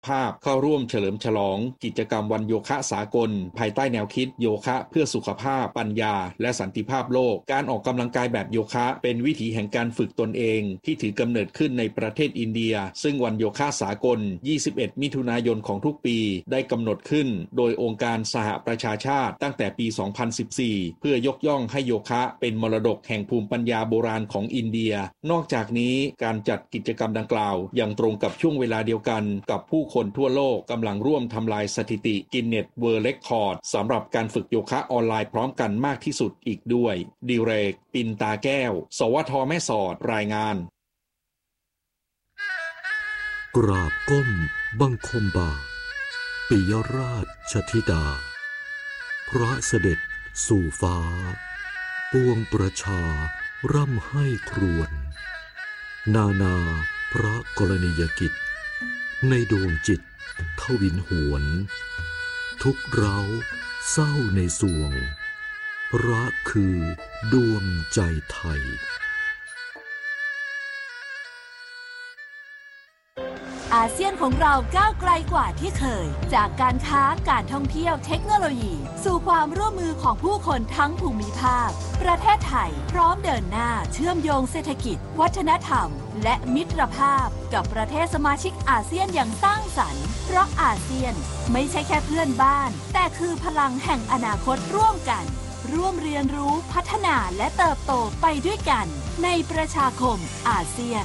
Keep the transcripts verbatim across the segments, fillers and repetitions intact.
ภาพเข้าร่วมเฉลิมฉลองกิจกรรมวันโยคะสากลภายใต้แนวคิดโยคะเพื่อสุขภาพปัญญาและสันติภาพโลกการออกกำลังกายแบบโยคะเป็นวิถีแห่งการฝึกตนเองที่ถือกำเนิดขึ้นในประเทศอินเดียซึ่งวันโยคะสากลยี่สิบเอ็ดมิถุนายนของทุกปีได้กำหนดขึ้นโดยองค์การสหประชาชาติตั้งแต่ปีสองพันสิบสี่เพื่อยกย่องให้โยคะเป็นมรดกแห่งภูมิปัญญาโบราณของอินเดียนอกจากนี้การจัดกิจกรรมดังกล่าวยังตรงกับช่วงเวลาเดียวกันกับผู้คนทั่วโลกกำลังร่วมทำลายสถิติกินเน็ตเวิลด์เรคคอร์ดสำหรับการฝึกโยคะออนไลน์พร้อมกันมากที่สุดอีกด้วยดิเรกปินตาแก้วสวทแม่สอดรายงานกราบก้มบังคมบาทปิยราชธิดาพระเสด็จสู่ฟ้าปวงประชาร่ำให้ครวญนานาพระกรณียกิจในดวงจิตทวินหวนทุกเราเศร้าในสวงพระคือดวงใจไทยอาเซียนของเราก้าวไกลกว่าที่เคยจากการค้าการท่องเที่ยวเทคโนโลยีสู่ความร่วมมือของผู้คนทั้งภูมิภาคประเทศไทยพร้อมเดินหน้าเชื่อมโยงเศรษฐกิจวัฒนธรรมและมิตรภาพกับประเทศสมาชิกอาเซียนอย่างสร้างสรรค์เพราะอาเซียนไม่ใช่แค่เพื่อนบ้านแต่คือพลังแห่งอนาคตร่วมกันร่วมเรียนรู้พัฒนาและเติบโตไปด้วยกันในประชาคมอาเซียน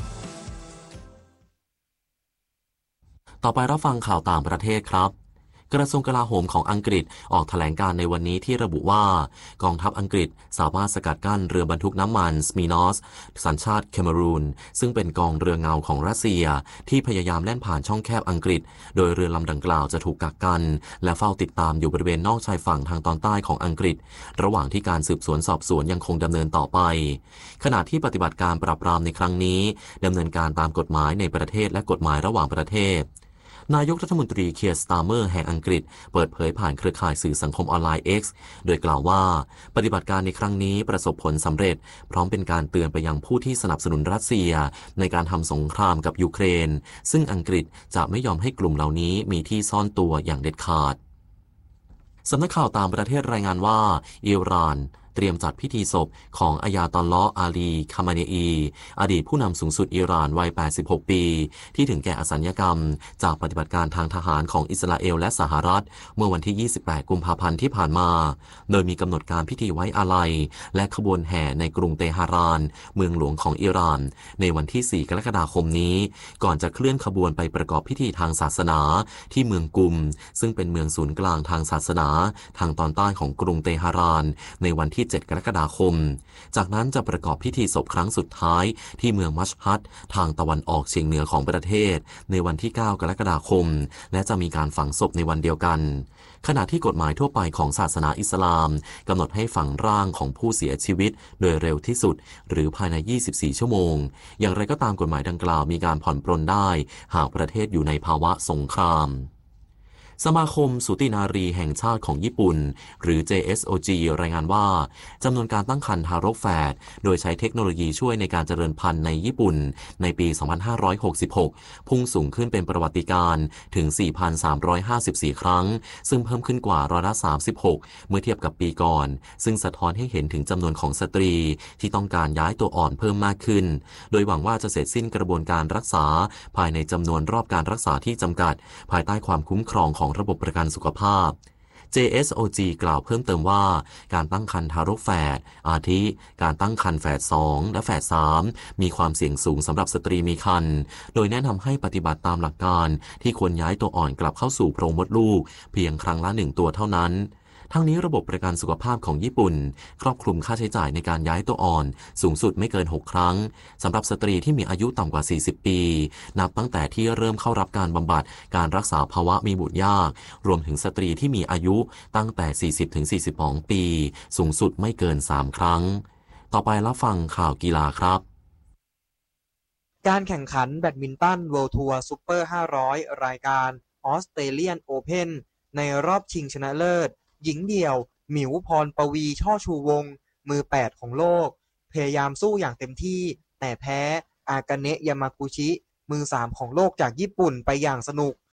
ต่อไปรับฟังข่าวต่างประเทศครับกระทรวงกลาโหมของอังกฤษออกแถลงการในวันนี้ที่ระบุว่ากองทัพอังกฤษสามารถสกัดกั้นเรือบรรทุกน้ำมันสมีนอสสัญชาติแคเมรูนซึ่งเป็นกองเรือเงาของรัสเซียที่พยายามแล่นผ่านช่องแคบอังกฤษโดยเรือลำดังกล่าวจะถูกกักกันและเฝ้าติดตามอยู่บริเวณนอกชายฝั่งทางตอนใต้ของอังกฤษระหว่างที่การสืบสวนสอบสวนยังคงดำเนินต่อไปขณะที่ปฏิบัติการปราบปรามในครั้งนี้ดำเนินการตามกฎหมายในประเทศและกฎหมายระหว่างประเทศนายกรัฐมนตรีเคียร์สตาร์เมอร์แห่งอังกฤษเปิดเผยผ่านเครือข่ายสื่อสังคมออนไลน์ X โดยกล่าวว่าปฏิบัติการในครั้งนี้ประสบผลสำเร็จพร้อมเป็นการเตือนไปยังผู้ที่สนับสนุนรัสเซียในการทำสงครามกับยูเครนซึ่งอังกฤษจะไม่ยอมให้กลุ่มเหล่านี้มีที่ซ่อนตัวอย่างเด็ดขาดสำนักข่าวต่างประเทศรายงานว่าอิหร่านเตรียมจัดพิธีศพของอายาตอลลอฮ์อาลีคามาเนอีอดีตผู้นำสูงสุดอิหร่านวัยแปดสิบหกปีที่ถึงแก่อสัญญกรรมจากปฏิบัติการทางทหารของอิสราเอลและสหรัฐเมื่อวันที่ยี่สิบแปดกุมภาพันธ์ที่ผ่านมาโดยมีกำหนดการพิธีไว้อาลัยและขบวนแห่ในกรุงเตหะรานเมืองหลวงของอิหร่านในวันที่สี่กรกฎาคมนี้ก่อนจะเคลื่อนขบวนไปประกอบพิธีทางศาสนาที่เมืองกุมซึ่งเป็นเมืองศูนย์กลางทางศาสนาทางตอนใต้ของกรุงเตหะรานในวันที่เจ็ดกรกฎาคมจากนั้นจะประกอบพิธีศพครั้งสุดท้ายที่เมืองมัชฮัดทางตะวันออกเฉียงเหนือของประเทศในวันที่เก้ากรกฎาคมและจะมีการฝังศพในวันเดียวกันขณะที่กฎหมายทั่วไปของศาสนาอิสลามกำหนดให้ฝังร่างของผู้เสียชีวิตโดยเร็วที่สุดหรือภายในยี่สิบสี่ชั่วโมงอย่างไรก็ตามกฎหมายดังกล่าวมีการผ่อนปรนได้หากประเทศอยู่ในภาวะสงครามสมาคมสูตินารีแห่งชาติของญี่ปุ่นหรือ เจ เอส โอ จี รายงานว่าจำนวนการตั้งครรภ์ทารกแฝดโดยใช้เทคโนโลยีช่วยในการเจริญพันธุ์ในญี่ปุ่นในปี สองพันห้าร้อยหกสิบหก พุ่งสูงขึ้นเป็นประวัติการณ์ถึง สี่พันสามร้อยห้าสิบสี่ ครั้งซึ่งเพิ่มขึ้นกว่าร้อยละ สามสิบหก เมื่อเทียบกับปีก่อนซึ่งสะท้อนให้เห็นถึงจำนวนของสตรีที่ต้องการย้ายตัวอ่อนเพิ่มมากขึ้นโดยหวังว่าจะเสร็จสิ้นกระบวนการรักษาภายในจำนวนรอบการรักษาที่จำกัดภายใต้ความคุ้มครองของระบบประกันสุขภาพ เจ เอส โอ จี กล่าวเพิ่มเติมว่าการตั้งครรภ์ทารกแฝดอาทิการตั้งครรภ์แฝดสองและแฝดสามมีความเสี่ยงสูงสำหรับสตรีมีครรภ์โดยแนะนำให้ปฏิบัติตามหลักการที่ควรย้ายตัวอ่อนกลับเข้าสู่โพรงมดลูกเพียงครั้งละหนึ่งตัวเท่านั้นทั้งนี้ระบบประกันสุขภาพของญี่ปุ่นครอบคลุมค่าใช้จ่ายในการย้ายตัวอ่อนสูงสุดไม่เกินหกครั้งสำหรับสตรีที่มีอายุต่ำกว่าสี่สิบปีนับตั้งแต่ที่เริ่มเข้ารับการบำบัดการรักษาภาวะมีบุตรยากรวมถึงสตรีที่มีอายุตั้งแต่ สี่สิบถึงสี่สิบสอง ปีสูงสุดไม่เกินสามครั้งต่อไปรับฟังข่าวกีฬาครับการแข่งขันแบดมินตัน World Tour Super ห้าร้อยรายการ Australian Open ในรอบชิงชนะเลิศหญิงเดี่ยวหมิวพรปวีช่อชูวงศ์มือแปดของโลกพยายามสู้อย่างเต็มที่แต่แพ้อากาเนะยามากุชิมือสามของโลกจากญี่ปุ่นไปอย่างสนุก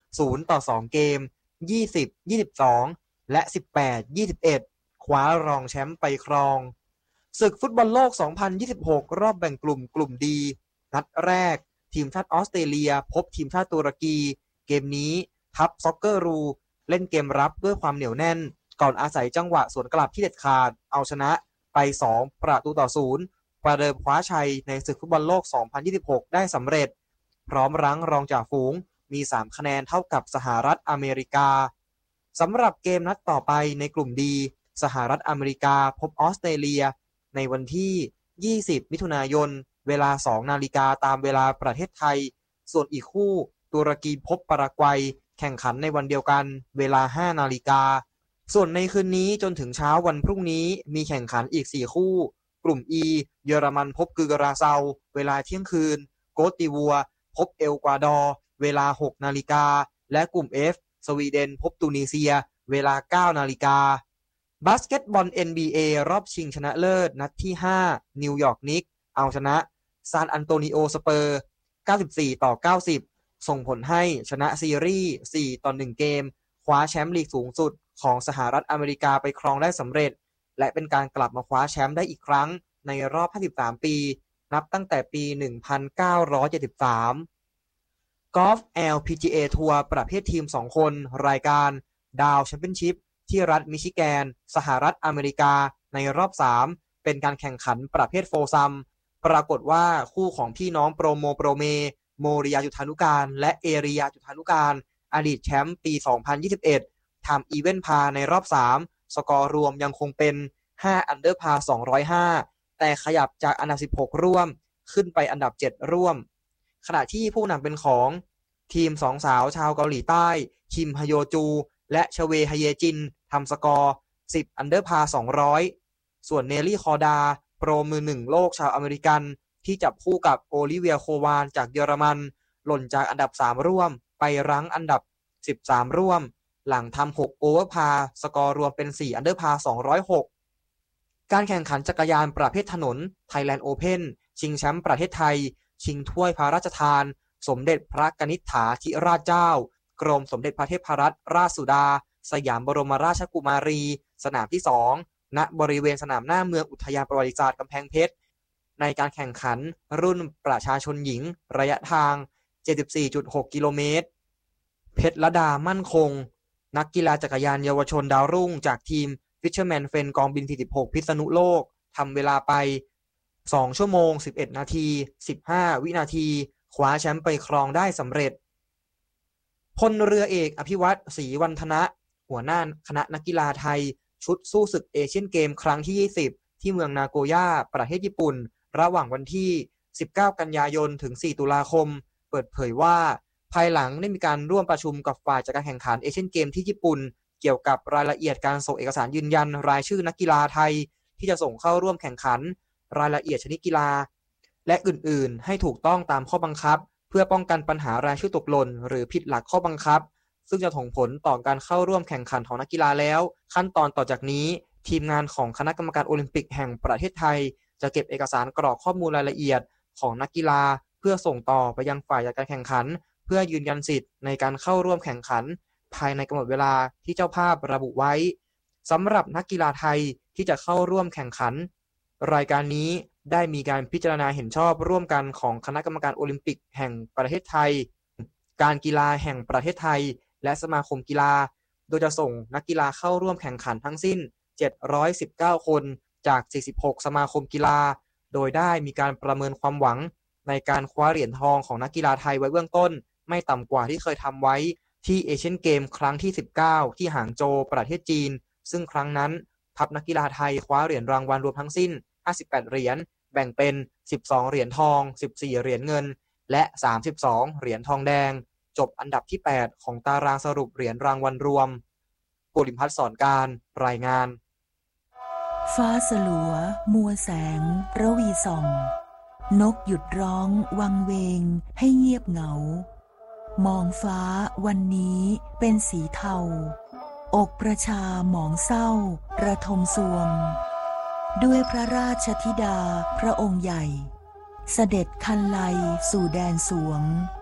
ศูนย์ต่อสองเกมยี่สิบ ยี่สิบสองและสิบแปด ยี่สิบเอ็ดคว้ารองแชมป์ไปครองศึกฟุตบอลโลกสองพันยี่สิบหกรอบแบ่งกลุ่มกลุ่มดีนัดแรกทีมชาติออสเตรเลียพบทีมชาติตุรกีเกมนี้ทัพซ็อกเกอร์รูเล่นเกมรับด้วยความเหนียวแน่นก่อนอาศัยจังหวะสวนกลับที่เด็ดขาดเอาชนะไปสองประตูต่อศูนย์ประเดิมคว้าชัยในศึกฟุตบอลโลกสองพันยี่สิบหกได้สำเร็จพร้อมรั้งรองจ่าฝูงมีสามคะแนนเท่ากับสหรัฐอเมริกาสำหรับเกมนัดต่อไปในกลุ่มดีสหรัฐอเมริกาพบออสเตรเลียในวันที่ยี่สิบมิถุนายนเวลาสองนาฬิกาตามเวลาประเทศไทยส่วนอีกคู่ตุรกีพบปารากวัยแข่งขันในวันเดียวกันเวลาห้านาฬิกาส่วนในคืนนี้จนถึงเช้าวันพรุ่งนี้มีแข่งขันอีกสี่คู่กลุ่ม E เยอรมันพบกึกราเซาเวลาเที่ยงคืนโกสติวัวพบเอลกวาดอร์เวลาหกนาฬิกาและกลุ่ม F สวีเดนพบตูนิเซียเวลาเก้านาฬิกาบาสเกตบอล เอ็น บี เอ รอบชิงชนะเลิศนัดที่ห้านิวยอร์กนิกส์เอาชนะซานอันโตนิโอสเปอร์เก้าสิบสี่ต่อเก้าสิบส่งผลให้ชนะซีรีส์สี่ต่อหนึ่งเกมคว้าแชมป์ลีกสูงสุดของสหรัฐอเมริกาไปครองได้สำเร็จและเป็นการกลับมาคว้าแชมป์ได้อีกครั้งในรอบห้าสิบสามปีนับตั้งแต่ปีหนึ่งพันเก้าร้อยเจ็ดสิบสามกอล์ฟ แอล พี จี เอ ทัวร์ประเภททีมสองคนรายการดาวแชมเปี้ยนชิพที่รัฐมิชิแกนสหรัฐอเมริกาในรอบสามเป็นการแข่งขันประเภทโฟร์ซัมปรากฏว่าคู่ของพี่น้องโปรโมโปรเมโมริยาจุธานุการและเอริยาจุธานุการอดีตแชมป์ปีสองพันยี่สิบเอ็ดทำอีเวนต์พาในรอบสามสกอร์รวมยังคงเป็นห้าอันเดอร์พาสองร้อยห้าแต่ขยับจากอันดับสิบหกร่วมขึ้นไปอันดับเจ็ดร่วมขณะที่ผู้นำเป็นของทีมสองสาวชาวเกาหลีใต้คิมฮโยจูและชเวฮเยจินทำสกอร์สิบอันเดอร์พาสองร้อยส่วนเนลลี่คอร์ดาโปรมือหนึ่งโลกชาวอเมริกันที่จับคู่กับโอลิเวียโควานจากเยอรมันหล่นจากอันดับสามร่วมไปรั้งอันดับสิบสามร่วมหลังทำหกโอเวอร์พาสกอร์รวมเป็นสี่อันเดอร์พาสองร้อยหกการแข่งขันจักรยานประเภทถนน Thailand Open ชิงแชมป์ประเทศไทยชิงถ้วยพระราชทานสมเด็จพระกนิษฐาธิราชเจ้ากรมสมเด็จพระเทพรัตนราชสุดาสยามบรมราชกุมารีสนามที่สองณบริเวณสนามหน้าเมืองอุทยานประวัติศาสตร์กำแพงเพชรในการแข่งขันรุ่นประชาชนหญิงระยะทาง เจ็ดสิบสี่จุดหก กิโลเมตรเพชรลดามั่นคงนักกีฬาจักรยานเยาวชนดาวรุ่งจากทีม Fisherman Friends กองบินสี่สิบหกพิษณุโลกทำเวลาไปสองชั่วโมงสิบเอ็ดนาทีสิบห้าวินาทีคว้าแชมป์ไปครองได้สำเร็จพลเรือเอกอภิวัตรศรีวันธนะหัวหน้าคณะนักกีฬาไทยชุดสู้ศึกเอเชียนเกมครั้งที่ยี่สิบที่เมืองนาโกย่าประเทศญี่ปุ่นระหว่างวันที่สิบเก้ากันยายนถึงสี่ตุลาคมเปิดเผยว่าภายหลังได้มีการร่วมประชุมกับฝ่ายจัดการแข่งขันเอเชียนเกมที่ญี่ปุ่นเกี่ยวกับรายละเอียดการส่งเอกสารยืนยันรายชื่อนักกีฬาไทยที่จะส่งเข้าร่วมแข่งขันรายละเอียดชนิดกีฬาและอื่นๆให้ถูกต้องตามข้อบังคับเพื่อป้องกันปัญหารายชื่อตกหล่นหรือผิดหลักข้อบังคับซึ่งจะส่งผลต่อการเข้าร่วมแข่งขันของนักกีฬาแล้วขั้นตอนต่อจากนี้ทีมงานของคณะกรรมการโอลิมปิกแห่งประเทศไทยจะเก็บเอกสารกรอกข้อมูลรายละเอียดของนักกีฬาเพื่อส่งต่อไปยังฝ่ายจัดการแข่งขันเพื่อยืนยันสิทธิ์ในการเข้าร่วมแข่งขันภายในกำหนดเวลาที่เจ้าภาพระบุไว้สำหรับนักกีฬาไทยที่จะเข้าร่วมแข่งขันรายการนี้ได้มีการพิจารณาเห็นชอบร่วมกันของคณะกรรมการโอลิมปิกแห่งประเทศไทยการกีฬาแห่งประเทศไทยและสมาคมกีฬาโดยจะส่งนักกีฬาเข้าร่วมแข่งขันทั้งสิ้นเจ็ดร้อยสิบเก้าคนจากสี่สิบหกสมาคมกีฬาโดยได้มีการประเมินความหวังในการคว้าเหรียญทองของนักกีฬาไทยไว้เบื้องต้นไม่ต่ำกว่าที่เคยทำไว้ที่เอเชียนเกมครั้งที่สิบเก้าที่หางโจวประเทศจีนซึ่งครั้งนั้นทัพนักกีฬาไทยคว้าเหรียญรางวัลรวมทั้งสิ้นห้าสิบแปดเหรียญแบ่งเป็นสิบสองเหรียญทองสิบสี่เหรียญเงินและสามสิบสองเหรียญทองแดงจบอันดับที่แปดของตารางสรุปเหรียญรางวัลรวมปุริมพัฒน์สอนการรายงานฟ้าสลัวมัวแสงระวีส่องนกหยุดร้องวังเวงให้เงียบเหงามองฟ้าวันนี้เป็นสีเทาอกประชาหมองเศร้าระทมสวงด้วยพระราชธิดาพระองค์ใหญ่เสด็จคันไลสู่แดนสวง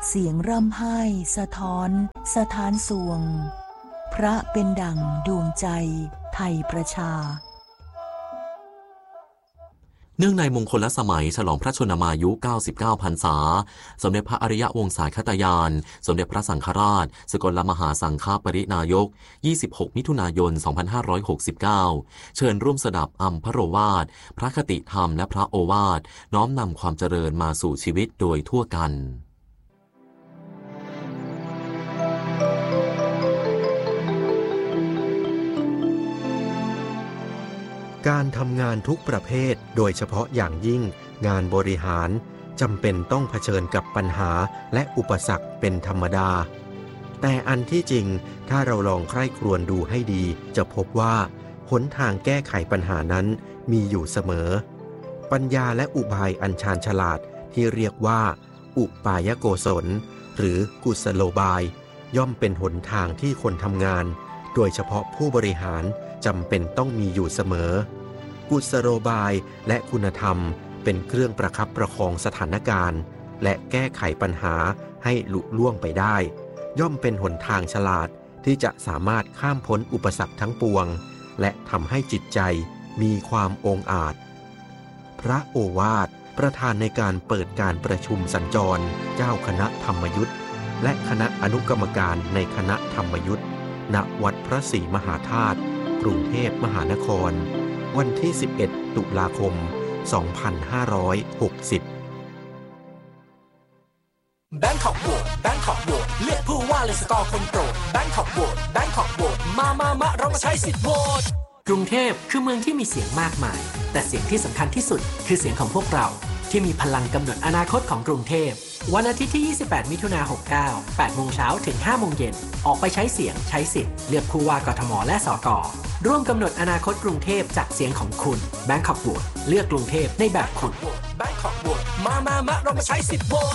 เสียงร่ำไห้สะท้อนสถานสวงพระเป็นดั่งดวงใจไทยประชาเนื่องในมงคลสมัยฉลองพระชนมายุเก้าสิบเก้าพรรษาสมเด็จพระอริยวงศาคตยานสมเด็จพระสังฆราชสกลมหาสังฆปรินายกยี่สิบหกมิถุนายนสองพันห้าร้อยหกสิบเก้าเชิญร่วมสดับอัมพโรวาทพระคติธรรมและพระโอวาทน้อมนำความเจริญมาสู่ชีวิตโดยทั่วกันการทำงานทุกประเภทโดยเฉพาะอย่างยิ่งงานบริหารจำเป็นต้องเผชิญกับปัญหาและอุปสรรคเป็นธรรมดาแต่อันที่จริงถ้าเราลองใคร่ครวญดูให้ดีจะพบว่าหนทางแก้ไขปัญหานั้นมีอยู่เสมอปัญญาและอุบายอันชาญฉลาดที่เรียกว่าอุปายโกศลหรือกุศโลบายย่อมเป็นหนทางที่คนทำงานโดยเฉพาะผู้บริหารจำเป็นต้องมีอยู่เสมอกุศโลบายและคุณธรรมเป็นเครื่องประคับประคองสถานการณ์และแก้ไขปัญหาให้ลุล่วงไปได้ย่อมเป็นหนทางฉลาดที่จะสามารถข้ามพ้นอุปสรรคทั้งปวงและทำให้จิตใจมีความองอาจพระโอวาทประธานในการเปิดการประชุมสัญจรเจ้าคณะธรรมยุทธและคณะอนุกรรมการในคณะธรรมยุทธณวัดพระศรีมหาธาตุกรุงเทพมหานครวันที่สิบเอ็ดตุลาคมสองพันห้าร้อยหกสิบแบงคอกโหวตแบงคอกโหวตเลือกผู้ว่าเลยสกอร์คนโปรดแบงคอกโหวตแบงคอกโหวตมามามาเรามาใช้สิทธิ์โหวตกรุงเทพคือเมืองที่มีเสียงมากมายแต่เสียงที่สำคัญที่สุดคือเสียงของพวกเราที่มีพลังกำหนดอนาคตของกรุงเทพวันอาทิตย์ที่ยี่สิบแปดมิถุนายนหกสิบเก้า แปดโมงเช้าถึงห้าโมงเย็นออกไปใช้เสียงใช้สิทธิ์เลือกผู้ว่ากทมและสกร่วมกำหนดอนาคตกรุงเทพจากเสียงของคุณแบงคอกโหวตเลือกกรุงเทพในแบบคุณแบงคอกโหวตมามามาเรามาใช้สิทธิ์โหวต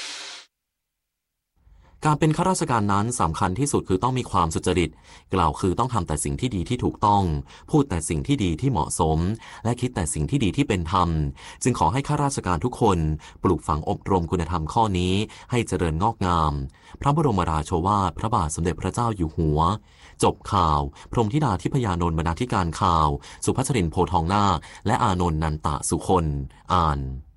การเป็นข้าราชการนั้นสำคัญที่สุดคือต้องมีความสุจริตกล่าวคือต้องทำแต่สิ่งที่ดีที่ถูกต้องพูดแต่สิ่งที่ดีที่เหมาะสมและคิดแต่สิ่งที่ดีที่เป็นธรรมจึงขอให้ข้าราชการทุกคนปลูกฝังอบรมคุณธรรมข้อนี้ให้เจริญงอกงามพระบรมราโชวาทพระบาทสมเด็จพระเจ้าอยู่หัวจบข่าวพรหมธิดาทิพยานนท์บรรณาธิการข่าวสุภัชรินทร์โพทองนาคและอานนท์นันตะสุคนอ่าน